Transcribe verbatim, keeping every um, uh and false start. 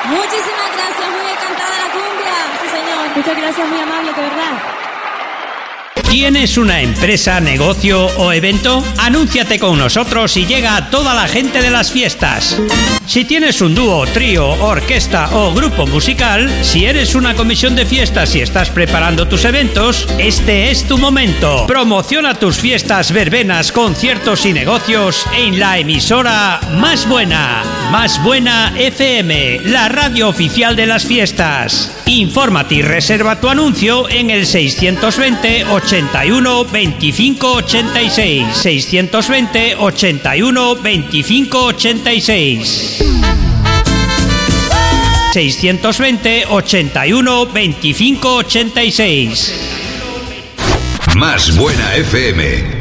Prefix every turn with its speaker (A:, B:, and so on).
A: Muchísimas gracias, muy encantada la cumbia. Sí, señor.
B: Muchas gracias, muy amable, de verdad.
C: ¿Tienes una empresa, negocio o evento? Anúnciate con nosotros y llega a toda la gente de las fiestas. Si tienes un dúo, trío, orquesta o grupo musical, si eres una comisión de fiestas y estás preparando tus eventos, este es tu momento. Promociona tus fiestas, verbenas, conciertos y negocios en la emisora Más Buena. Más Buena F M, la radio oficial de las fiestas. Infórmate y reserva tu anuncio en el seiscientos veinte, ochenta y uno, veinticinco, ochenta y seis. seiscientos veinte, ochenta y uno, veinticinco, ochenta y seis. seiscientos veinte, ochenta y uno, veinticinco, ochenta y seis.
D: Más Buena F M.